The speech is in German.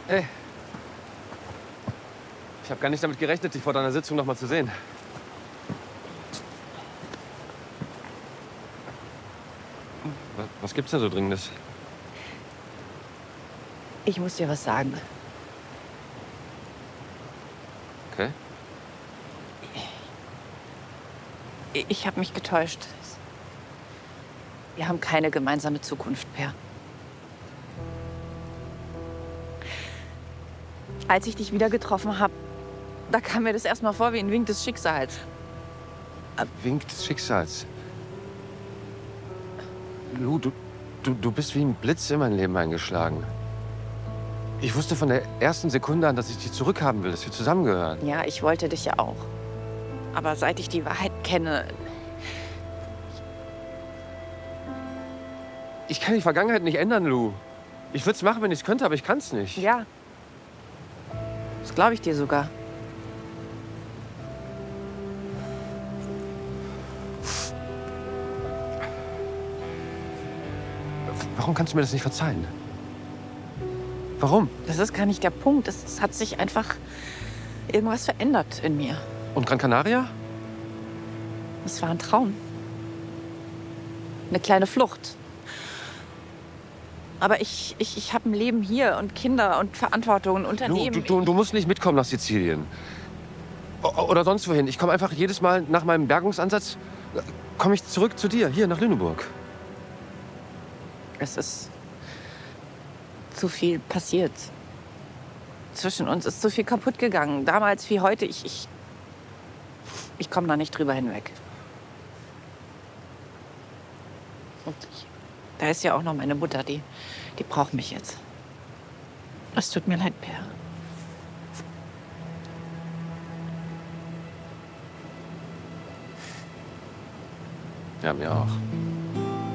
Hey. Ich habe gar nicht damit gerechnet, dich vor deiner Sitzung noch mal zu sehen. Was gibt's denn so Dringendes? Ich muss dir was sagen. Okay. Ich habe mich getäuscht. Wir haben keine gemeinsame Zukunft, Per. Als ich dich wieder getroffen habe, da kam mir das erstmal vor wie ein Wink des Schicksals. Ein Wink des Schicksals. Lu, du bist wie ein Blitz in mein Leben eingeschlagen. Ich wusste von der ersten Sekunde an, dass ich dich zurückhaben will, dass wir zusammengehören. Ja, ich wollte dich ja auch. Aber seit ich die Wahrheit kenne... Ich kann die Vergangenheit nicht ändern, Lu. Ich würde es machen, wenn ich es könnte, aber ich kann es nicht. Ja. Das glaube ich dir sogar. Warum kannst du mir das nicht verzeihen? Warum? Das ist gar nicht der Punkt. Es hat sich einfach irgendwas verändert in mir. Und Gran Canaria? Es war ein Traum. Eine kleine Flucht. Aber ich habe ein Leben hier und Kinder und Verantwortung und Unternehmen. Du musst nicht mitkommen nach Sizilien. Oder sonst wohin. Ich komme einfach jedes Mal nach meinem Bergungsansatz, komme ich zurück zu dir, hier nach Lüneburg. Es ist zu viel passiert. Zwischen uns ist zu viel kaputt gegangen. Damals wie heute. Ich komme da nicht drüber hinweg. Und da ist ja auch noch meine Mutter, die braucht mich jetzt. Es tut mir leid, Per. Ja, mir auch.